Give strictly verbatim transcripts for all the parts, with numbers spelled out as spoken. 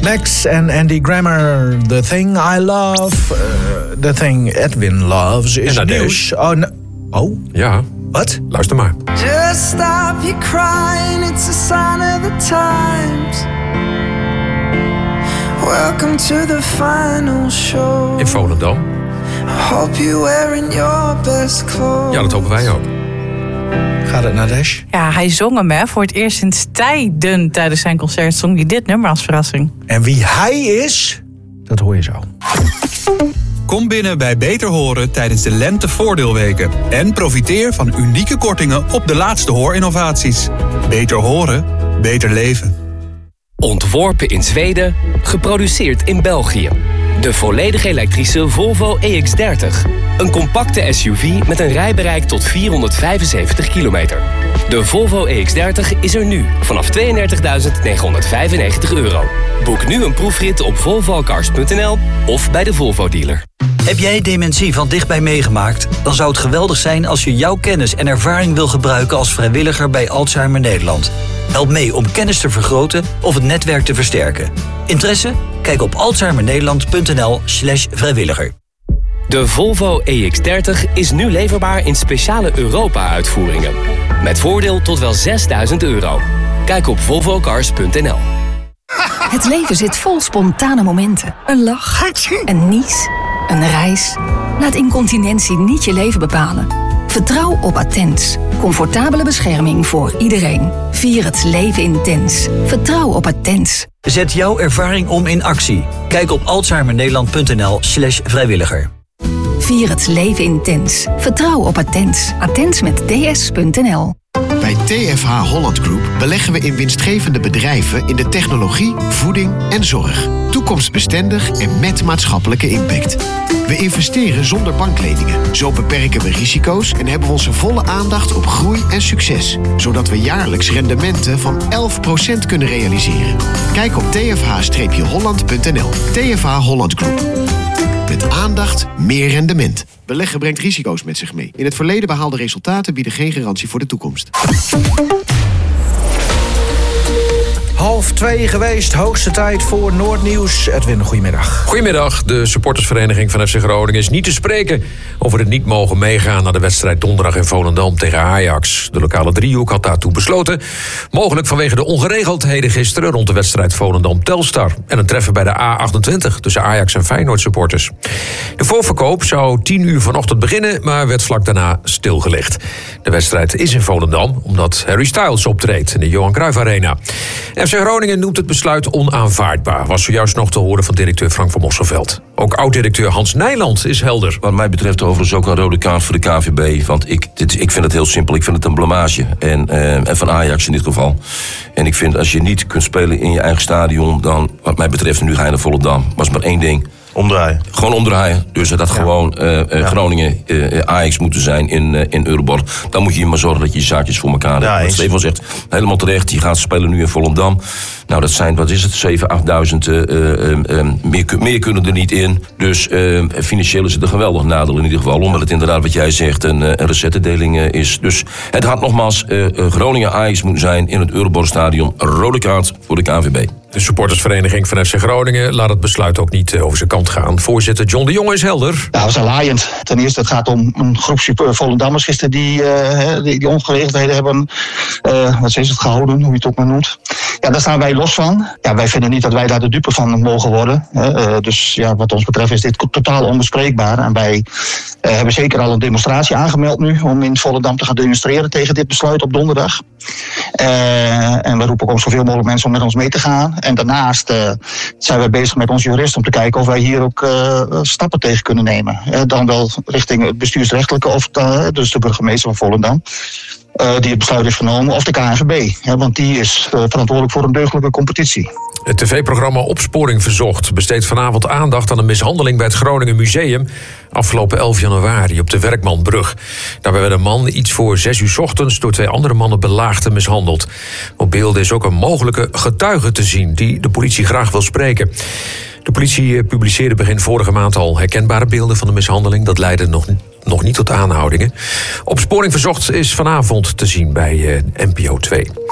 Next en Andy Grammer. The Thing I Love. Uh, the Thing Edwin Loves is nieuws. Oh, no. oh, ja. Wat? Luister maar. Just stop you crying, it's a sign of the times. Welcome to the final show. In Volendam. I hope you're wearing your best clothes. Ja, dat hopen wij ook. Gaat het naar Dash? Ja, hij zong hem hè, voor het eerst sinds tijden tijdens zijn concert. Zong hij dit nummer als verrassing. En wie hij is, dat hoor je zo. Kom binnen bij Beter Horen tijdens de lentevoordeelweken. En profiteer van unieke kortingen op de laatste hoorinnovaties. Beter horen, beter leven. Ontworpen in Zweden, geproduceerd in België. De volledig elektrische Volvo E X dertig. Een compacte S U V met een rijbereik tot vierhonderdvijfenzeventig kilometer. De Volvo E X dertig is er nu vanaf tweeëndertigduizend negenhonderdvijfennegentig euro. Boek nu een proefrit op volvocars punt n l of bij de Volvo dealer. Heb jij dementie van dichtbij meegemaakt? Dan zou het geweldig zijn als je jouw kennis en ervaring wil gebruiken als vrijwilliger bij Alzheimer Nederland. Help mee om kennis te vergroten of het netwerk te versterken. Interesse? Kijk op alzheimernederland punt n l slash vrijwilliger. De Volvo E X dertig is nu leverbaar in speciale Europa-uitvoeringen. Met voordeel tot wel zesduizend euro. Kijk op volvocars punt n l. Het leven zit vol spontane momenten. Een lach, een nies, een reis. Laat incontinentie niet je leven bepalen. Vertrouw op Attens. Comfortabele bescherming voor iedereen. Vier het leven intens. Vertrouw op Attens. Zet jouw ervaring om in actie. Kijk op alzheimernederland punt n l slash vrijwilliger. Vier het leven intens. Vertrouw op Attens. Attens met d s punt n l. Bij T F H Holland Group beleggen we in winstgevende bedrijven in de technologie, voeding en zorg. Toekomstbestendig en met maatschappelijke impact. We investeren zonder bankleningen. Zo beperken we risico's en hebben we onze volle aandacht op groei en succes. Zodat we jaarlijks rendementen van elf procent kunnen realiseren. Kijk op t f h holland punt n l. T F H Holland Group. Met aandacht meer rendement. Beleggen brengt risico's met zich mee. In het verleden behaalde resultaten bieden geen garantie voor de toekomst. Half twee geweest, hoogste tijd voor Noordnieuws. Edwin, goedemiddag. Goedemiddag. De supportersvereniging van F C Groningen is niet te spreken over het niet mogen meegaan naar de wedstrijd donderdag in Volendam tegen Ajax. De lokale driehoek had daartoe besloten. Mogelijk vanwege de ongeregeldheden gisteren rond de wedstrijd Volendam-Telstar. En een treffen bij de A achtentwintig tussen Ajax en Feyenoord supporters. De voorverkoop zou tien uur vanochtend beginnen, maar werd vlak daarna stilgelegd. De wedstrijd is in Volendam omdat Harry Styles optreedt in de Johan Cruijff Arena. F C Groningen noemt het besluit onaanvaardbaar. Was zojuist nog te horen van directeur Frank van Mosselveld. Ook oud-directeur Hans Nijland is helder. Wat mij betreft overigens ook een rode kaart voor de K V B. Want ik, dit, ik vind het heel simpel. Ik vind het een blamage. En, uh, en van Ajax in dit geval. En ik vind als je niet kunt spelen in je eigen stadion, dan wat mij betreft, nu ga je naar Volendam. Was maar één ding. Omdraaien. Gewoon omdraaien. Dus dat ja. gewoon uh, uh, ja. Groningen uh, Ajax moeten zijn in, uh, in Euroborg. Dan moet je maar zorgen dat je je zaakjes voor elkaar ja, hebt. Stefan zegt helemaal terecht. Die gaat spelen nu in Volendam. Nou, dat zijn, wat is het, zeven, achtduizend. Uh, uh, uh, meer, meer kunnen er niet in. Dus uh, financieel is het een geweldig nadeel in ieder geval. Omdat het inderdaad, wat jij zegt, een, een recettedeling uh, is. Dus het had nogmaals uh, Groningen Ajax moeten zijn in het Euroborgstadion. Rode kaart voor de K V B. De supportersvereniging van F C Groningen laat het besluit ook niet over zijn kant gaan. Voorzitter John de Jong is helder. Nou, dat is laaiend. Ten eerste, het gaat om een groep Volendammers gisteren die, uh, die, die ongeregeldheden hebben uh, wat is het, gehouden, hoe je het ook maar noemt. Ja, daar staan wij los van. Ja, wij vinden niet dat wij daar de dupe van mogen worden. Uh, dus ja, wat ons betreft is dit totaal onbespreekbaar. En wij uh, hebben zeker al een demonstratie aangemeld nu om in Volendam te gaan demonstreren tegen dit besluit op donderdag. Uh, en we roepen ook om zoveel mogelijk mensen om met ons mee te gaan. En daarnaast uh, zijn we bezig met onze jurist om te kijken of wij hier ook uh, stappen tegen kunnen nemen. Uh, dan wel richting het bestuursrechtelijke of uh, dus de burgemeester van Volendam. Uh, die het besluit heeft genomen, of de K N V B. Hè, want die is uh, verantwoordelijk voor een deugdelijke competitie. Het tv-programma Opsporing Verzocht besteedt vanavond aandacht aan een mishandeling bij het Groningen Museum afgelopen elf januari op de Werkmanbrug. Daarbij werd een man iets voor zes uur 's ochtends door twee andere mannen belaagd en mishandeld. Op beelden is ook een mogelijke getuige te zien die de politie graag wil spreken. De politie publiceerde begin vorige maand al herkenbare beelden van de mishandeling. Dat leidde nog, nog niet tot aanhoudingen. Opsporing Verzocht is vanavond te zien bij uh, N P O twee.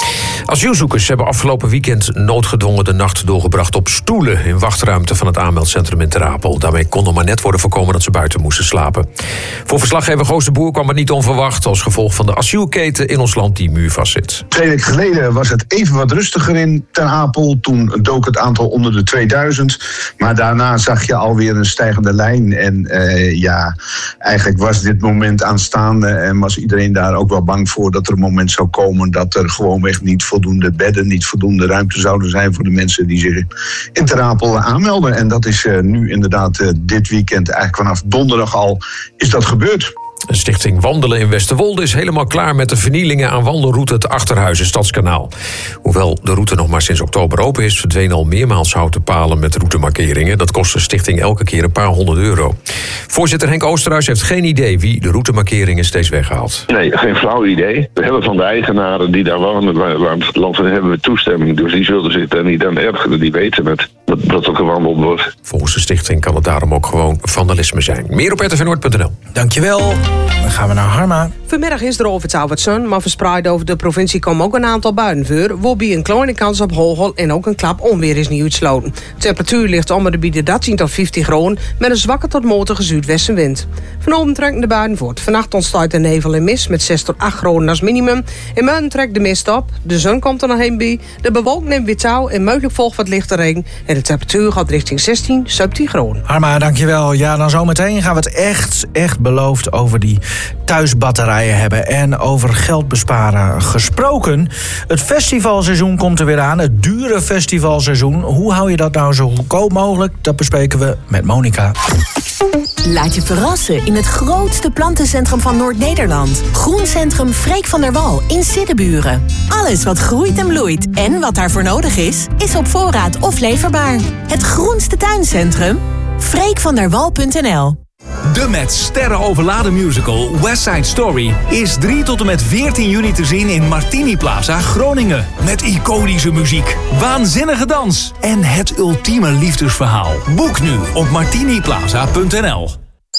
Asielzoekers hebben afgelopen weekend noodgedwongen de nacht doorgebracht op stoelen in wachtruimte van het aanmeldcentrum in Ter Apel. Daarmee kon nog maar net worden voorkomen dat ze buiten moesten slapen. Voor verslaggever Goos de Boer kwam het niet onverwacht als gevolg van de asielketen in ons land die muurvast zit. Twee weken geleden was het even wat rustiger in Ter Apel. Toen dook het aantal onder de tweeduizend. Maar daarna zag je alweer een stijgende lijn. En uh, ja, eigenlijk was dit moment aanstaande en was iedereen daar ook wel bang voor dat er een moment zou komen dat er gewoonweg niet voldoende bedden, niet voldoende ruimte zouden zijn voor de mensen die zich in Ter Apel aanmelden. En dat is uh, nu inderdaad uh, dit weekend, eigenlijk vanaf donderdag al, is dat gebeurd. De stichting Wandelen in Westerwolde is helemaal klaar met de vernielingen aan wandelroute het Achterhuizen Stadskanaal. Hoewel de route nog maar sinds oktober open is, verdwenen al meermaals houten palen met routemarkeringen. Dat kost de stichting elke keer een paar honderd euro. Voorzitter Henk Oosterhuis heeft geen idee wie de routemarkeringen steeds weghaalt. Nee, geen flauw idee. We hebben van de eigenaren die daar wonen, waar het land hebben we toestemming. Dus die zullen zich daar niet aan ergeren. Die weten het, dat, dat er gewandeld wordt. Volgens de stichting kan het daarom ook gewoon vandalisme zijn. Meer op r t v noord punt n l. Dankjewel. Dan gaan we naar Harma. Vanmiddag is er over het zon, maar verspreid over de provincie komen ook een aantal buien voor. Waarbij een kleine kans op hagel en ook een klap onweer is niet uitsloten. De temperatuur ligt om de bieden dertien tot vijftien graden met een zwakke tot matige zuidwestenwind. Vanavond trekken de buien voort. Vannacht ontstaat de nevel en mist met zes tot acht graden als minimum. In morgen trekt de mist op, de zon komt er nog heen bij, de bewolking neemt weer touw en mogelijk volgt wat lichte regen. En de temperatuur gaat richting zestien, zeventien graden. Harma, dankjewel. Ja, dan zometeen gaan we het echt, echt beloofd over die thuisbatterijen hebben en over geld besparen gesproken. Het festivalseizoen komt er weer aan, het dure festivalseizoen. Hoe hou je dat nou zo goedkoop mogelijk? Dat bespreken we met Monica. Laat je verrassen in het grootste plantencentrum van Noord-Nederland. Groencentrum Freek van der Wal in Siddeburen. Alles wat groeit en bloeit en wat daarvoor nodig is, is op voorraad of leverbaar. Het groenste tuincentrum? freek van der wal punt n l. De met sterren overladen musical West Side Story is drie tot en met veertien juni te zien in Martini Plaza, Groningen. Met iconische muziek, waanzinnige dans en het ultieme liefdesverhaal. Boek nu op martini plaza punt n l.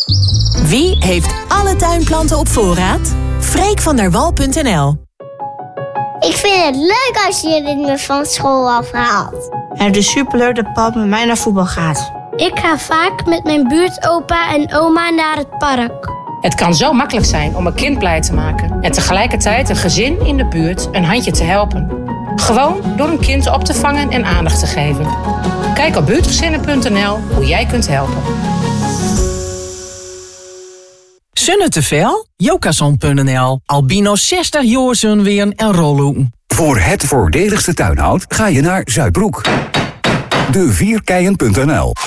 Wie heeft alle tuinplanten op voorraad? freek van der wal punt n l. Ik vind het leuk als je me van school afhaalt. Het is superleuk dat pap met mij naar voetbal gaat. Ik ga vaak met mijn buurtopa en oma naar het park. Het kan zo makkelijk zijn om een kind blij te maken en tegelijkertijd een gezin in de buurt een handje te helpen. Gewoon door een kind op te vangen en aandacht te geven. Kijk op buurtgezinnen punt n l hoe jij kunt helpen. Zonne te veel? Jokason punt n l. Albino zestig jaar zonweren en rollen. Voor het voordeligste tuinhout ga je naar Zuidbroek. de vierkeien punt n l